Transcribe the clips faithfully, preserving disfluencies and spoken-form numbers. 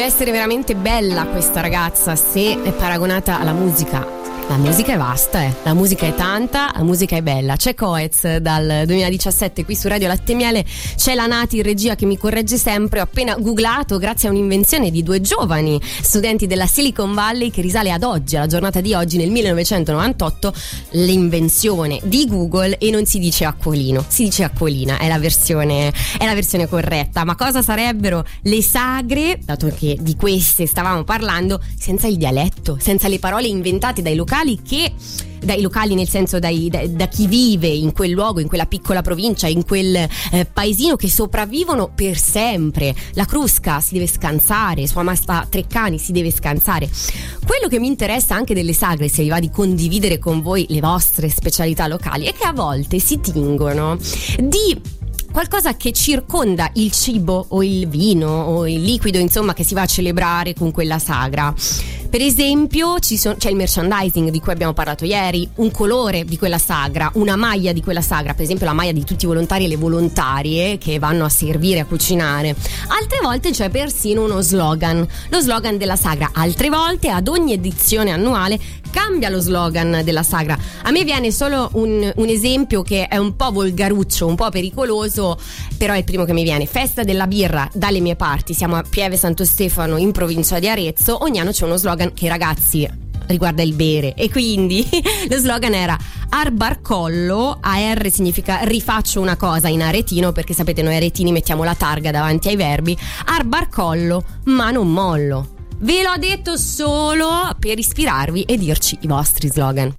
essere veramente bella questa ragazza se è paragonata alla musica. La musica è vasta, eh. La musica è tanta, la musica è bella. C'è Coez dal duemiladiciassette qui su Radio Latte e Miele, c'è la Nati in regia che mi corregge sempre. Ho appena googlato, grazie a un'invenzione di due giovani studenti della Silicon Valley che risale ad oggi, alla giornata di oggi, nel millenovecentonovantotto, l'invenzione di Google, e non si dice acquolino, si dice acquolina, è la versione, è la versione corretta. Ma cosa sarebbero le sagre, dato che di queste stavamo parlando, senza il dialetto, senza le parole inventate dai locali che dai locali nel senso dai, da, da chi vive in quel luogo, in quella piccola provincia, in quel eh, paesino, che sopravvivono per sempre. La Crusca si deve scansare, sua Masta Treccani si deve scansare. Quello che mi interessa anche delle sagre, se vi va di condividere con voi le vostre specialità locali, è che a volte si tingono di qualcosa che circonda il cibo o il vino o il liquido, insomma, che si va a celebrare con quella sagra. Per esempio ci sono, c'è il merchandising di cui abbiamo parlato ieri, un colore di quella sagra, una maglia di quella sagra, per esempio la maglia di tutti i volontari e le volontarie che vanno a servire, a cucinare. Altre volte c'è persino uno slogan, lo slogan della sagra. Altre volte, ad ogni edizione annuale, cambia lo slogan della sagra. A me viene solo un, un esempio che è un po' volgaruccio, un po' pericoloso, però è il primo che mi viene. Festa della birra dalle mie parti, siamo a Pieve Santo Stefano in provincia di Arezzo. Ogni anno c'è uno slogan che, ragazzi, riguarda il bere, e quindi lo slogan era Arbarcollo. A R significa rifaccio una cosa in aretino, perché sapete noi aretini mettiamo la targa davanti ai verbi. Arbarcollo, ma non mollo. Ve l'ho detto solo per ispirarvi e dirci i vostri slogan.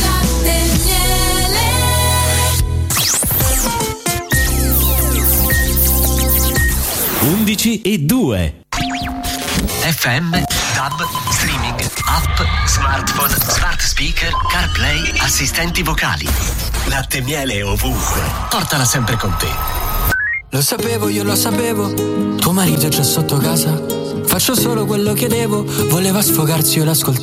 undici e due F M, DAB, streaming, app, smartphone, smart speaker, CarPlay, assistenti vocali. Latte e miele ovunque. Portala sempre con te. Lo sapevo, io lo sapevo. Tuo marito è già sotto casa. Faccio solo quello che devo. Voleva sfogarsi, io l'ascoltavo.